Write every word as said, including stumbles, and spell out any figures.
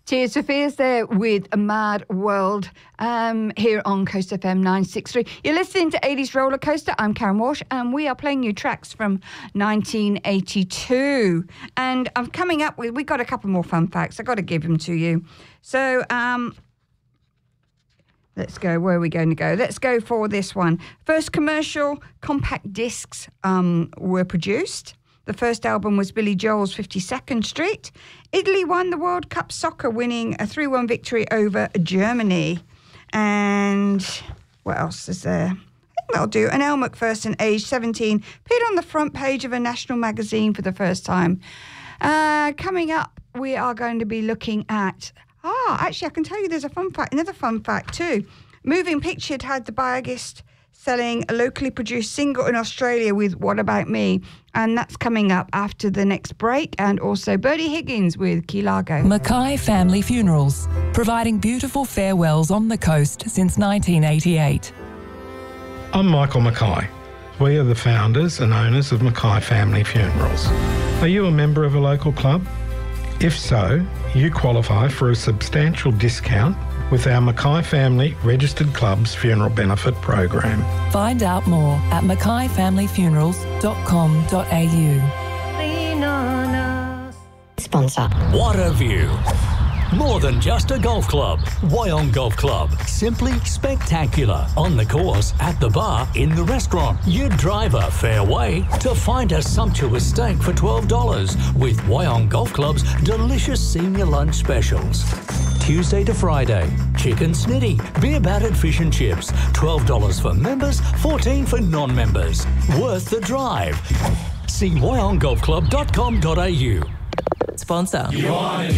Tears for Fears there with A Mad World um, here on Coast F M nine sixty-three. You're listening to eighties Roller Coaster. I'm Karen Walsh, and we are playing you tracks from nineteen eighty-two. And I'm coming up with, we've got a couple more fun facts. I've got to give them to you. So um, let's go. Where are we going to go? Let's go for this one. First commercial compact discs um, were produced. The first album was Billy Joel's fifty-second Street. Italy won the World Cup soccer, winning a three one victory over Germany. And what else is there? I think that'll do. And Elle Macpherson, aged seventeen, appeared on the front page of a national magazine for the first time. Uh, coming up, we are going to be looking at... Ah, actually, I can tell you there's a fun fact, another fun fact too. Moving Picture had the biggest selling a locally produced single in Australia with What About Me, and that's coming up after the next break, and also Bertie Higgins with Key Largo. Mackay Family Funerals, providing beautiful farewells on the coast since nineteen eighty-eight. I'm Michael Mackay. We are the founders and owners of Mackay Family Funerals. Are you a member of a local club? If so, you qualify for a substantial discount with our Mackay Family Registered Clubs Funeral Benefit Program. Find out more at mackay family funerals dot com dot a u. Sponsor. What a view. More than just a golf club. Wyong Golf Club. Simply spectacular. On the course, at the bar, in the restaurant. You drive a fair way to find a sumptuous steak for twelve dollars with Wyong Golf Club's delicious senior lunch specials. Tuesday to Friday. Chicken snitty, beer battered fish and chips. twelve dollars for members, fourteen dollars for non-members. Worth the drive. See wyong golf club dot com dot a u. Sponsor.